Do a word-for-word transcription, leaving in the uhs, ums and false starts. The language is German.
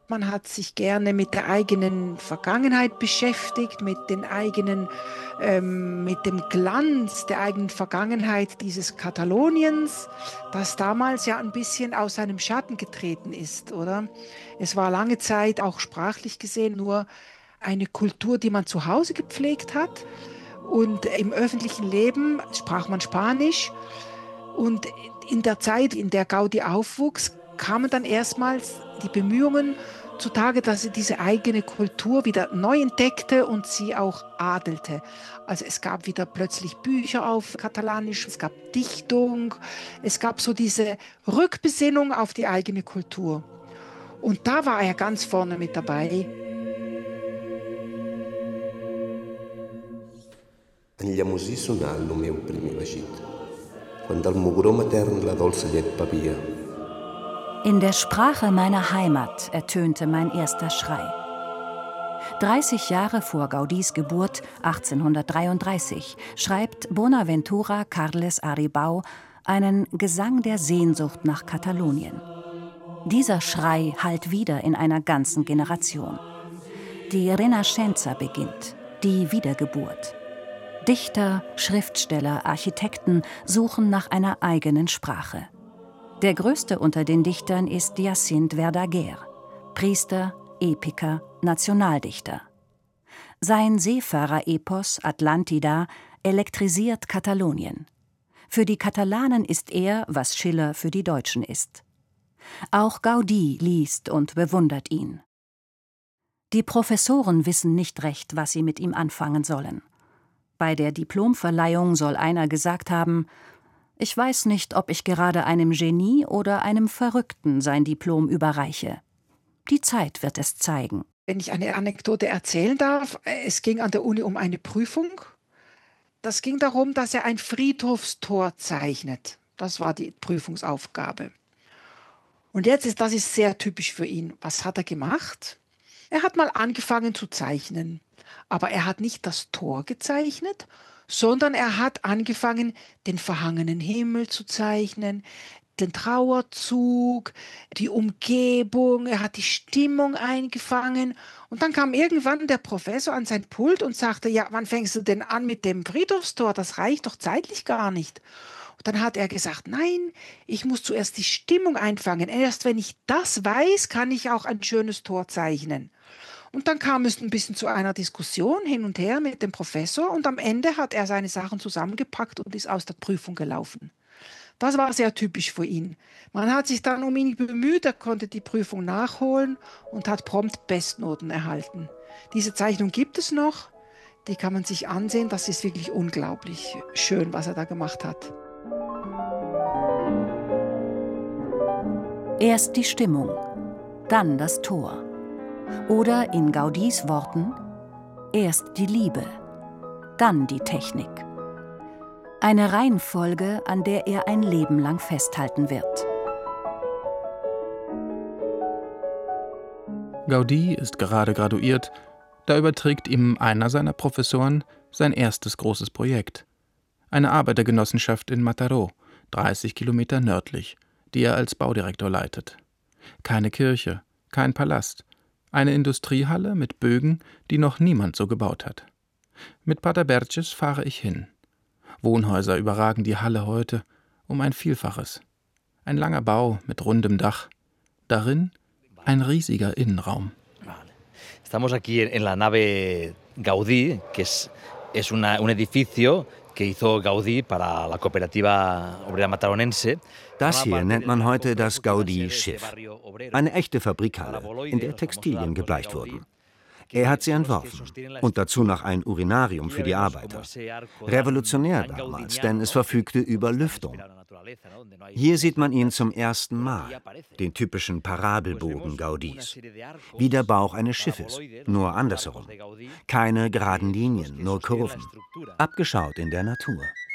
Man hat sich gerne mit der eigenen Vergangenheit beschäftigt, mit den eigenen, ähm, mit dem Glanz der eigenen Vergangenheit dieses Kataloniens, das damals ja ein bisschen aus seinem Schatten getreten ist, oder? Es war lange Zeit auch sprachlich gesehen nur eine Kultur, die man zu Hause gepflegt hat. Und im öffentlichen Leben sprach man Spanisch. Und in der Zeit, in der Gaudí aufwuchs, kamen dann erstmals die Bemühungen zutage, dass sie diese eigene Kultur wieder neu entdeckte und sie auch adelte. Also es gab wieder plötzlich Bücher auf Katalanisch, es gab Dichtung, es gab so diese Rückbesinnung auf die eigene Kultur. Und da war er ganz vorne mit dabei. Enllamosí sonar el meu primer vagit, quan del mugró matern la dolça llet bevia. In der Sprache meiner Heimat ertönte mein erster Schrei. dreißig Jahre vor Gaudís Geburt, achtzehnhundertdreiunddreißig, schreibt Bonaventura Carles Aribau einen Gesang der Sehnsucht nach Katalonien. Dieser Schrei hallt wieder in einer ganzen Generation. Die Renaixença beginnt, die Wiedergeburt. Dichter, Schriftsteller, Architekten suchen nach einer eigenen Sprache. Der größte unter den Dichtern ist Jacint Verdaguer, Priester, Epiker, Nationaldichter. Sein Seefahrer-Epos Atlantida elektrisiert Katalonien. Für die Katalanen ist er, was Schiller für die Deutschen ist. Auch Gaudí liest und bewundert ihn. Die Professoren wissen nicht recht, was sie mit ihm anfangen sollen. Bei der Diplomverleihung soll einer gesagt haben: Ich weiß nicht, ob ich gerade einem Genie oder einem Verrückten sein Diplom überreiche. Die Zeit wird es zeigen. Wenn ich eine Anekdote erzählen darf, es ging an der Uni um eine Prüfung. Das ging darum, dass er ein Friedhofstor zeichnet. Das war die Prüfungsaufgabe. Und jetzt ist, das ist sehr typisch für ihn. Was hat er gemacht? Er hat mal angefangen zu zeichnen. Aber er hat nicht das Tor gezeichnet, sondern er hat angefangen, den verhangenen Himmel zu zeichnen, den Trauerzug, die Umgebung, er hat die Stimmung eingefangen. Und dann kam irgendwann der Professor an sein Pult und sagte: Ja, wann fängst du denn an mit dem Friedhofstor? Das reicht doch zeitlich gar nicht. Und dann hat er gesagt: Nein, ich muss zuerst die Stimmung einfangen. Erst wenn ich das weiß, kann ich auch ein schönes Tor zeichnen. Und dann kam es ein bisschen zu einer Diskussion hin und her mit dem Professor und am Ende hat er seine Sachen zusammengepackt und ist aus der Prüfung gelaufen. Das war sehr typisch für ihn. Man hat sich dann um ihn bemüht, er konnte die Prüfung nachholen und hat prompt Bestnoten erhalten. Diese Zeichnung gibt es noch, die kann man sich ansehen, das ist wirklich unglaublich schön, was er da gemacht hat. Erst die Stimmung, dann das Tor. Oder in Gaudís Worten: Erst die Liebe, dann die Technik. Eine Reihenfolge, an der er ein Leben lang festhalten wird. Gaudí ist gerade graduiert, da überträgt ihm einer seiner Professoren sein erstes großes Projekt. Eine Arbeitergenossenschaft in Mataró, dreißig Kilometer nördlich, die er als Baudirektor leitet. Keine Kirche, kein Palast, eine Industriehalle mit Bögen, die noch niemand so gebaut hat. Mit Pater Berches fahre ich hin. Wohnhäuser überragen die Halle heute um ein Vielfaches. Ein langer Bau mit rundem Dach. Darin ein riesiger Innenraum. Estamos aquí en la nave Gaudí, que es, es una, un edificio que hizo Gaudí para la Cooperativa Obrera Mataronense. Das hier nennt man heute das Gaudí-Schiff. Eine echte Fabrikhalle, in der Textilien gebleicht wurden. Er hat sie entworfen und dazu noch ein Urinarium für die Arbeiter. Revolutionär damals, denn es verfügte über Lüftung. Hier sieht man ihn zum ersten Mal, den typischen Parabelbogen Gaudís. Wie der Bauch eines Schiffes, nur andersherum. Keine geraden Linien, nur Kurven. Abgeschaut in der Natur.